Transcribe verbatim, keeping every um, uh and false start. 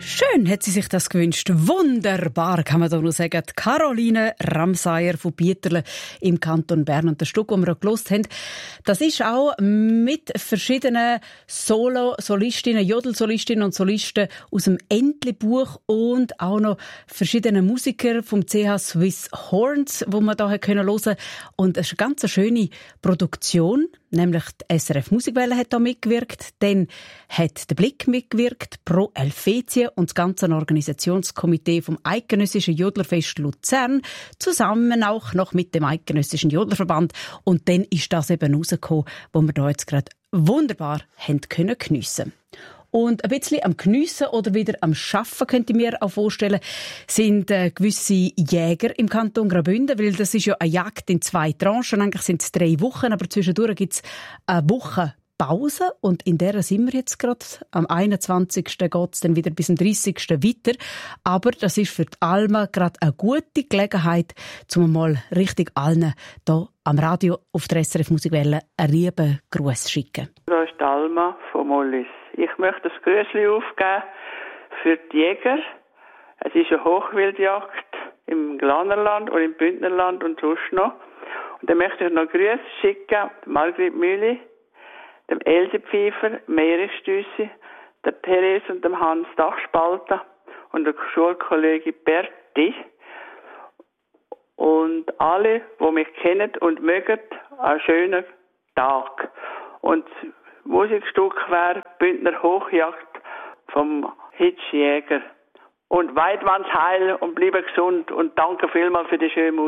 Schön hat sie sich das gewünscht. Wunderbar, kann man da nur sagen. Die Caroline Ramsayer von Bieterle im Kanton Bern. Und das Stück, das wir auch gehört haben, das ist auch mit verschiedenen Solo-Solistinnen, Jodel-Solistinnen und Solisten aus dem Entlebuch und auch noch verschiedene Musiker vom C H Swiss Horns, wo man da hören können. Und es ist eine ganz schöne Produktion. Nämlich die S R F Musikwelle hat da mitgewirkt, dann hat der Blick mitgewirkt, Pro Helvetia und das ganze Organisationskomitee vom Eidgenössischen Jodlerfest Luzern, zusammen auch noch mit dem Eidgenössischen Jodlerverband. Und dann ist das eben rausgekommen, wo wir da jetzt gerade wunderbar haben können geniessen. Und ein bisschen am Geniessen oder wieder am Schaffen, könnte ich mir auch vorstellen, sind äh, gewisse Jäger im Kanton Graubünden, weil das ist ja eine Jagd in zwei Tranchen. Eigentlich sind es drei Wochen, aber zwischendurch gibt es eine Woche Pause und in der sind wir jetzt gerade. Am einundzwanzigsten geht es dann wieder bis zum dreißigsten weiter. Aber das ist für die Alma gerade eine gute Gelegenheit, um mal richtig allen hier am Radio auf der S R F Musikwelle einen lieben Gruß zu schicken. Da ist die Alma von Mollis. Ich möchte das Grüßli aufgeben für die Jäger. Es ist eine Hochwildjagd im Glanerland und im Bündnerland und sonst noch. Und dann möchte ich noch Grüße schicken, Margrit Mühli, dem Else Pfeiffer, Erich Stüssi, der Therese und dem Hans Dachspalter und der Schulkollege Berti. Und alle, die mich kennen und mögen, einen schönen Tag. Und das Musikstück wäre Bündner Hochjagd vom Hitschjäger. Und Weidmanns Heil und bleibe gesund und danke vielmals für die schöne Musik.